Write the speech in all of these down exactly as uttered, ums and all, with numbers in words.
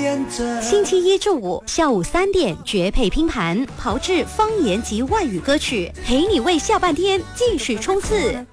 星期一至五下午三点绝配拼盘，炮制方言及外语歌曲，陪你为下半天继续冲刺。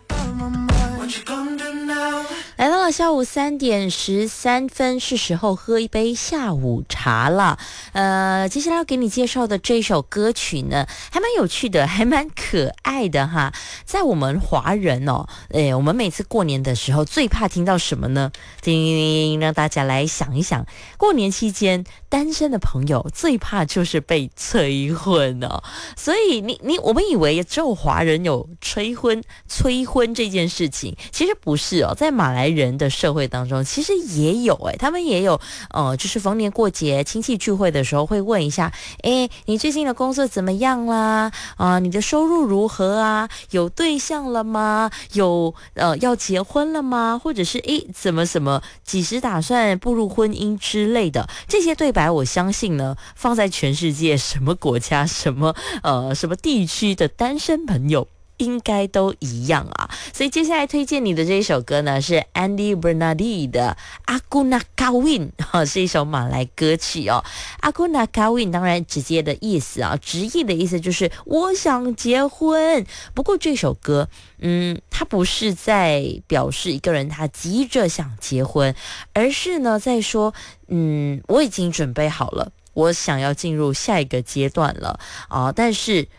来到了下午三点十三分，是时候喝一杯下午茶了。呃，接下来要给你介绍的这首歌曲呢，还蛮有趣的，还蛮可爱的哈。在我们华人哦，哎，我们每次过年的时候最怕听到什么呢？叮，让大家来想一想，过年期间单身的朋友最怕就是被催婚哦。所以你你我们以为只有华人有催婚催婚这件事情，其实不是哦，在马来人的社会当中，其实也有哎，他们也有呃，就是逢年过节亲戚聚会的时候会问一下，哎，你最近的工作怎么样啦？啊、呃，你的收入如何啊？有对象了吗？有呃要结婚了吗？或者是哎怎么什么几时打算步入婚姻之类的这些对白，我相信呢，放在全世界什么国家、什么呃什么地区的单身朋友应该都一样啊。所以接下来推荐你的这一首歌呢，是 Andy Bernardi 的 Aku Nak Kahwin， 是一首马来歌曲哦。Aku Nak Kahwin 当然直接的意思啊，直译的意思就是我想结婚。不过这首歌嗯，它不是在表示一个人他急着想结婚，而是呢在说嗯，我已经准备好了，我想要进入下一个阶段了啊、呃！但是